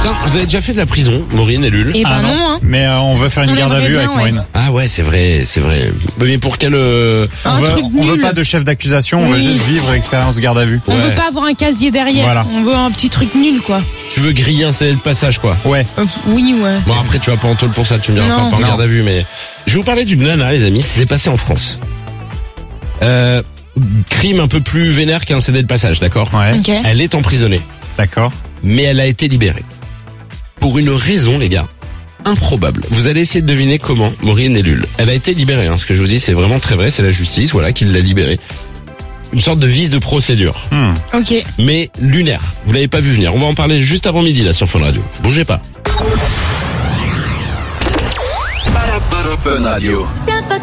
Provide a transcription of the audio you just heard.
Tiens, vous avez déjà fait de la prison, Maureen et Lul? Et ben non, hein. Mais on veut faire une On garde à aimerait vue bien, avec ouais. Maureen. Ah ouais, c'est vrai. Mais pour quel... Un truc On veut nul. pas de chef d'accusation, on veut Oui. juste vivre l'expérience garde à vue. On Ouais. veut pas avoir un casier derrière. Voilà. On veut un petit truc nul, quoi. Tu veux griller un scellé de passage, quoi. Ouais. Oui, ouais. Bon, après, tu vas pas en taule pour ça, tu me diras, Non. enfin, pas en Non. garde à vue, mais... Je vais vous parler d'une nana, les amis, ça s'est passé en France. Crime un peu plus vénère qu'un CD de passage, d'accord? Ouais. Ok. Elle est emprisonnée, D'accord. mais elle a été libérée. Pour une raison, les gars, improbable. Vous allez essayer de deviner comment, Maureen et Lul. Elle a été libérée, hein, ce que je vous dis, c'est vraiment très vrai, c'est la justice, voilà, qui l'a libérée. Une sorte de vice de procédure, Ok. mais lunaire. Vous l'avez pas vu venir. On va en parler juste avant midi, là, sur Fun Radio. Bougez pas. Fun Radio. Tiens pas